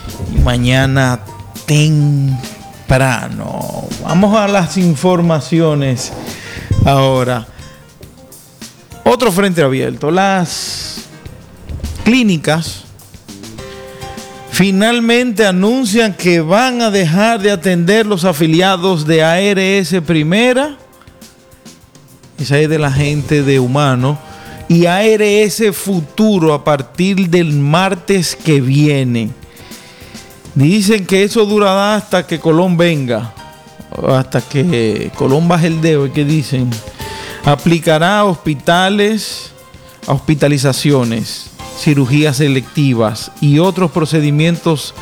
y mañana temprano. Vamos a las informaciones ahora. Otro frente abierto. Las clínicas finalmente anuncian que van a dejar de atender los afiliados de ARS Primera, esa es de la gente de Humano, y ARS Futuro a partir del martes que viene. Dicen que eso durará hasta que Colón venga, hasta que Colón baje el dedo, ¿qué dicen? Aplicará a hospitales, a hospitalizaciones, cirugías selectivas y otros procedimientos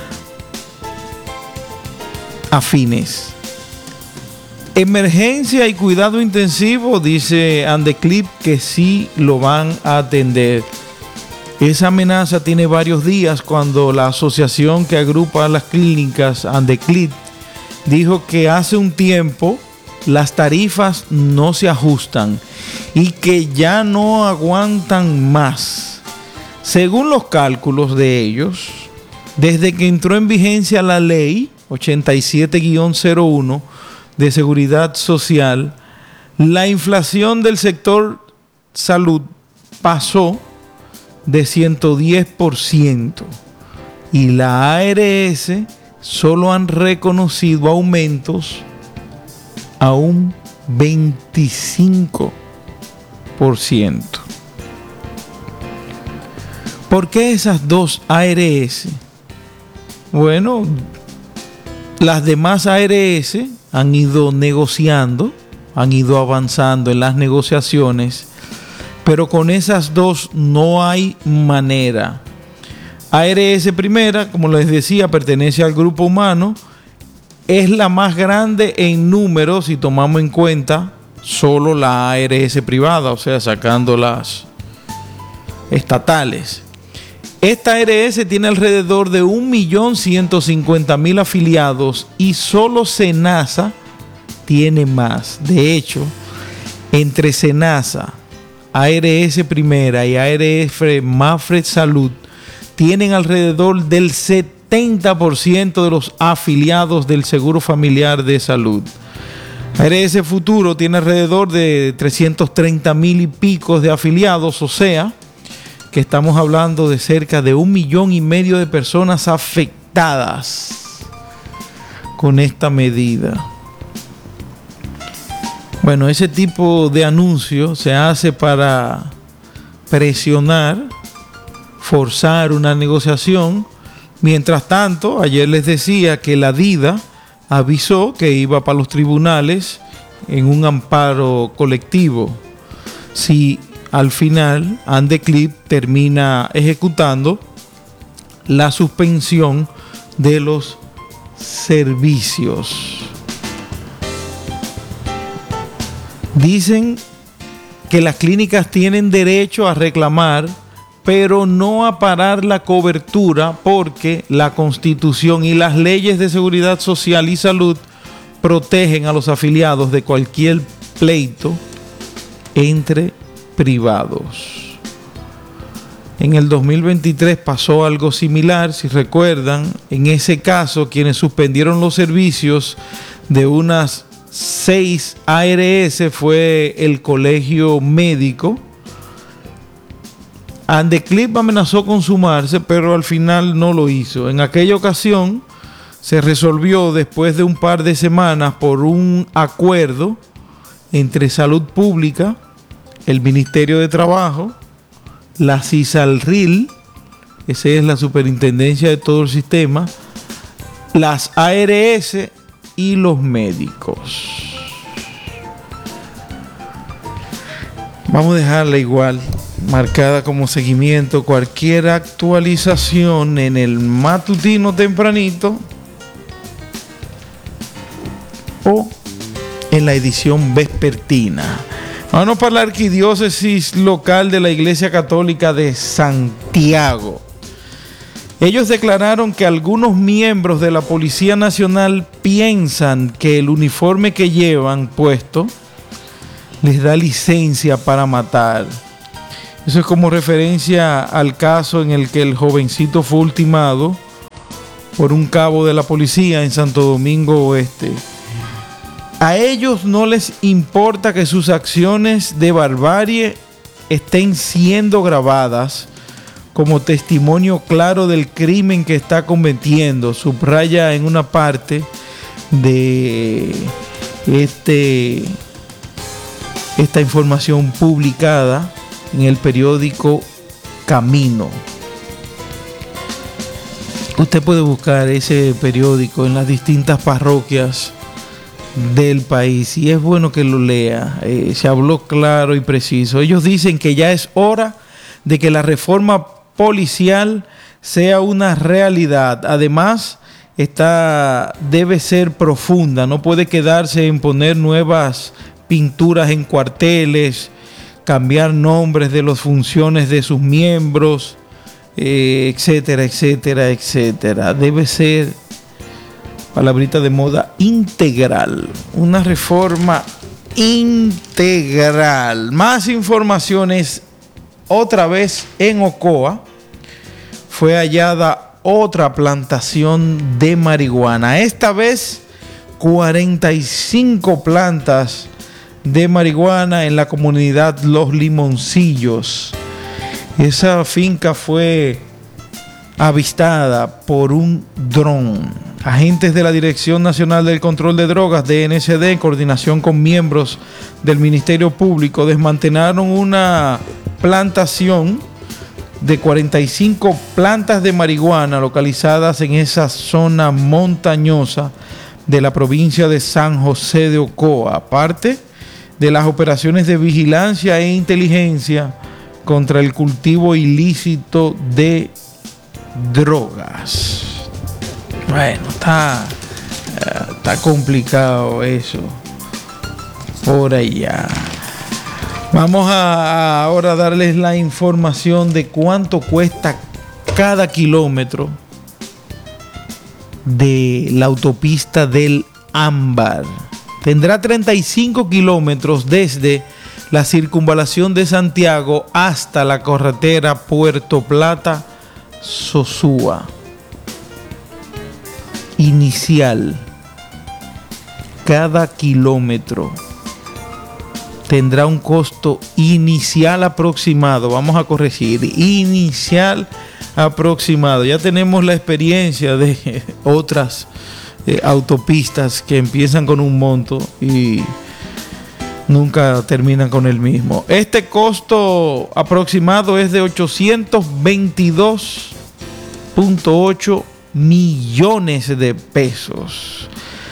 afines. Emergencia y cuidado intensivo, dice Andeclip que sí lo van a atender. Esa amenaza tiene varios días cuando la asociación que agrupa a las clínicas, Andeclip, dijo que hace un tiempo las tarifas no se ajustan y que ya no aguantan más. Según los cálculos de ellos, desde que entró en vigencia la ley 87-01 de Seguridad Social, la inflación del sector salud pasó de 110% y la ARS solo han reconocido aumentos a un 25%. ¿Por qué esas dos ARS? Bueno, las demás ARS han ido negociando, han ido avanzando en las negociaciones, pero con esas dos no hay manera. ARS Primera, como les decía, pertenece al grupo Humano, es la más grande en número si tomamos en cuenta solo la ARS privada, o sea, sacando las estatales. Esta ARS tiene alrededor de 1.150.000 afiliados y solo Senasa tiene más. De hecho, entre Senasa, ARS Primera y ARS Mafre Salud tienen alrededor del 70% de los afiliados del Seguro Familiar de Salud. ARS Futuro tiene alrededor de 330.000 y pico de afiliados, o sea, que estamos hablando de cerca de 1,5 millones de personas afectadas con esta medida. Bueno, ese tipo de anuncio se hace para presionar, forzar una negociación. Mientras tanto, ayer les decía que la DIDA avisó que iba para los tribunales en un amparo colectivo. Si al final Andeclip termina ejecutando la suspensión de los servicios. Dicen que las clínicas tienen derecho a reclamar, pero no a parar la cobertura, porque la Constitución y las leyes de seguridad social y salud protegen a los afiliados de cualquier pleito entre privados. En el 2023 pasó algo similar, si recuerdan. En ese caso, quienes suspendieron los servicios de unas 6 ARS fue el Colegio Médico. Andeclip amenazó con sumarse, pero al final no lo hizo. En aquella ocasión se resolvió después de un par de semanas por un acuerdo entre Salud Pública, el Ministerio de Trabajo, la CISALRIL, esa es la superintendencia de todo el sistema, las ARS y los médicos. Vamos a dejarla igual, marcada como seguimiento. Cualquier actualización en el matutino tempranito o en la edición vespertina. Vamos para la arquidiócesis local de la Iglesia Católica de Santiago. Ellos declararon que algunos miembros de la Policía Nacional piensan que el uniforme que llevan puesto les da licencia para matar. Eso es como referencia al caso en el que el jovencito fue ultimado por un cabo de la policía en Santo Domingo Oeste. A ellos no les importa que sus acciones de barbarie estén siendo grabadas como testimonio claro del crimen que está cometiendo, subraya en una parte de esta información publicada en el periódico Camino. Usted puede buscar ese periódico en las distintas parroquias del país y es bueno que lo lea. Se habló claro y preciso. Ellos dicen que ya es hora de que la reforma policial sea una realidad. Además, esta debe ser profunda, no puede quedarse en poner nuevas pinturas en cuarteles, cambiar nombres de las funciones de sus miembros, etcétera, etcétera, etcétera. Debe ser, palabrita de moda, integral, una reforma integral. Más informaciones, otra vez en Ocoa, fue hallada otra plantación de marihuana. Esta vez 45 plantas de marihuana en la comunidad Los Limoncillos. Esa finca fue avistada por un dron. Agentes de la Dirección Nacional del Control de Drogas, DNCD, en coordinación con miembros del Ministerio Público, desmantelaron una plantación de 45 plantas de marihuana localizadas en esa zona montañosa de la provincia de San José de Ocoa, aparte de las operaciones de vigilancia e inteligencia contra el cultivo ilícito de drogas. Bueno, está complicado eso por allá. Vamos a ahora darles la información de cuánto cuesta cada kilómetro de la autopista del Ámbar. Tendrá 35 kilómetros desde la circunvalación de Santiago hasta la carretera Puerto Plata-Sosúa. Inicial. Cada kilómetro tendrá un costo inicial aproximado. Vamos a corregir. Inicial aproximado. Ya tenemos la experiencia de otras autopistas que empiezan con un monto y nunca terminan con el mismo. Este costo aproximado es de 822.8 millones de pesos.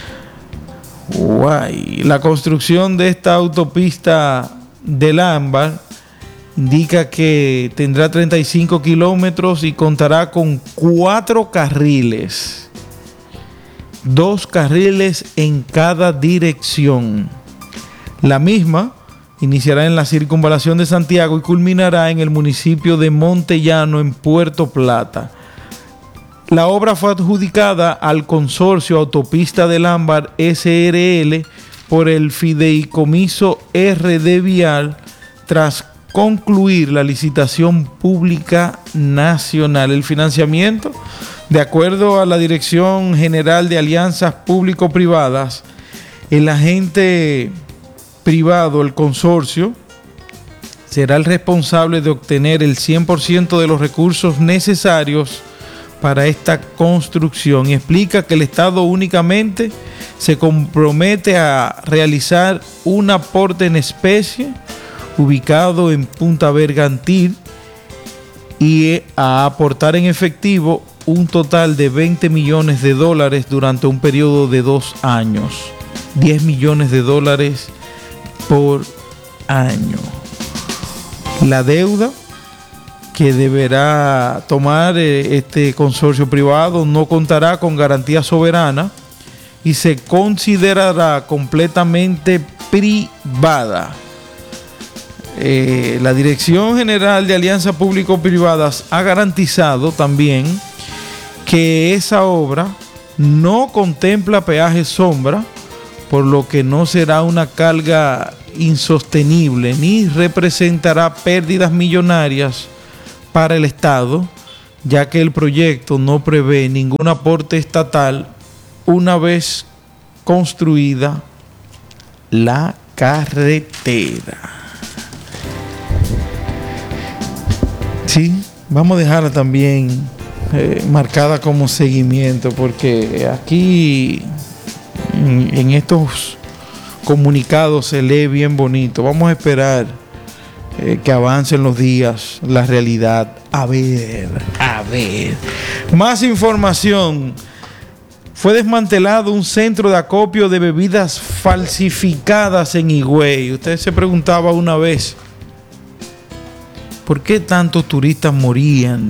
Guay. La construcción de esta autopista del Ámbar indica que tendrá 35 kilómetros y contará con 4 carriles, 2 carriles en cada dirección. La misma iniciará en la circunvalación de Santiago y culminará en el municipio de Montellano, en Puerto Plata. La obra fue adjudicada al consorcio Autopista del Ámbar SRL por el Fideicomiso RD Vial tras concluir la licitación pública nacional. El financiamiento, de acuerdo a la Dirección General de Alianzas Público-Privadas, el agente privado, el consorcio, será el responsable de obtener el 100% de los recursos necesarios para esta construcción, y explica que el Estado únicamente se compromete a realizar un aporte en especie ubicado en Punta Bergantín y a aportar en efectivo un total de $20 millones durante un periodo de 2 años, $10 millones por año. La deuda que deberá tomar este consorcio privado no contará con garantía soberana y se considerará completamente privada. La Dirección General de Alianzas Público-Privadas ha garantizado también que esa obra no contempla peaje sombra, por lo que no será una carga insostenible ni representará pérdidas millonarias para el Estado, ya que el proyecto no prevé ningún aporte estatal una vez construida la carretera. Sí, vamos a dejarla también marcada como seguimiento, porque aquí en estos comunicados se lee bien bonito. Vamos a esperar que avancen los días, la realidad. A ver. Más información. Fue desmantelado un centro de acopio de bebidas falsificadas en Higüey. Usted se preguntaba una vez, ¿por qué tantos turistas morían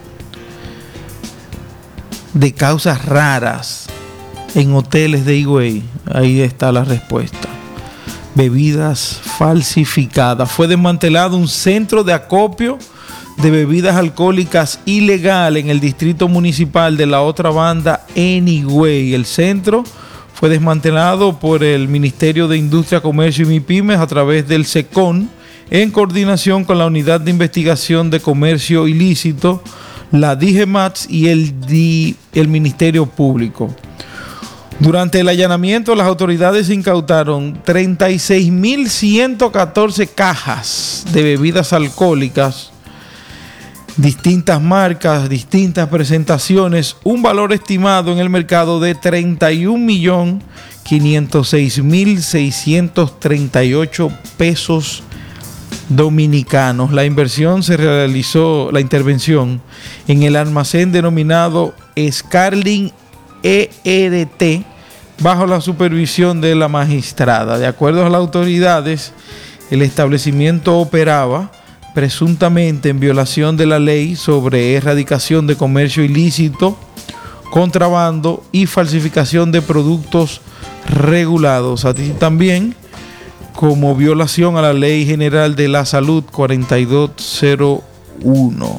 de causas raras en hoteles de Higüey? Ahí está la respuesta. Bebidas falsificadas. Fue desmantelado un centro de acopio de bebidas alcohólicas ilegal en el distrito municipal de la Otra Banda en Higüey. El centro fue desmantelado por el Ministerio de Industria, Comercio y MIPYMES a través del SECON, en coordinación con la Unidad de Investigación de Comercio Ilícito, la DIGEMATS y el Ministerio Público. Durante el allanamiento, las autoridades incautaron 36.114 cajas de bebidas alcohólicas, distintas marcas, distintas presentaciones, un valor estimado en el mercado de 31.506.638 pesos dominicanos. La intervención en el almacén denominado Scarling ERT bajo la supervisión de la magistrada. De acuerdo a las autoridades, el establecimiento operaba presuntamente en violación de la ley sobre erradicación de comercio ilícito, contrabando y falsificación de productos regulados, así también como violación a la Ley General de la Salud 4201.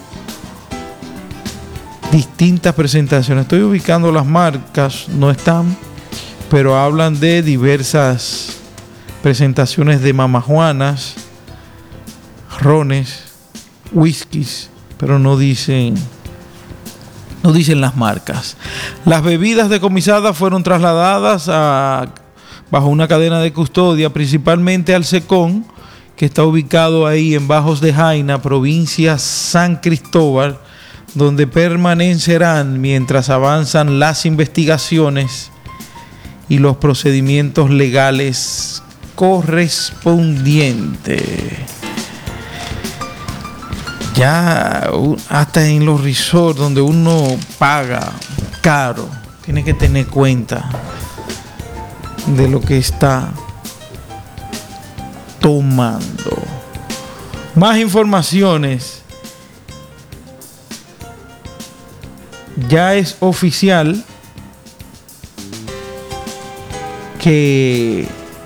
Distintas presentaciones. Estoy ubicando las marcas, no están, pero hablan de diversas presentaciones de mamajuanas, rones, whiskies, pero no dicen las marcas. Las bebidas decomisadas fueron trasladadas bajo una cadena de custodia, principalmente al SECON, que está ubicado ahí en Bajos de Jaina, provincia San Cristóbal, donde permanecerán mientras avanzan las investigaciones y los procedimientos legales correspondientes. Ya hasta en los resorts donde uno paga caro, tiene que tener cuenta de lo que está tomando. Más informaciones. Ya es oficial que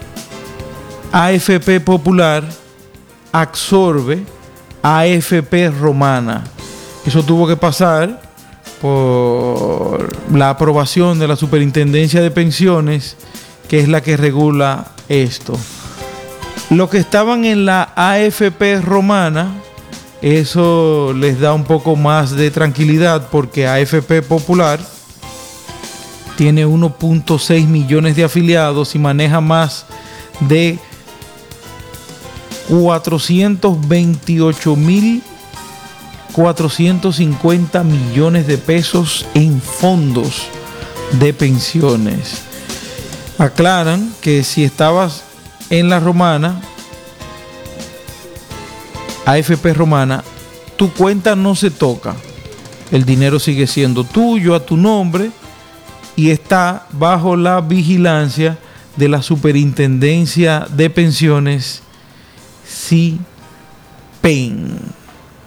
AFP Popular absorbe AFP Romana. Eso tuvo que pasar por la aprobación de la Superintendencia de Pensiones, que es la que regula esto. Los que estaban en la AFP Romana, eso les da un poco más de tranquilidad, porque AFP Popular tiene 1.6 millones de afiliados y maneja más de 428.450 millones de pesos en fondos de pensiones. Aclaran que si estabas en la Romana, AFP Romana, tu cuenta no se toca. El dinero sigue siendo tuyo, a tu nombre, y está bajo la vigilancia de la Superintendencia de Pensiones, SIPEN.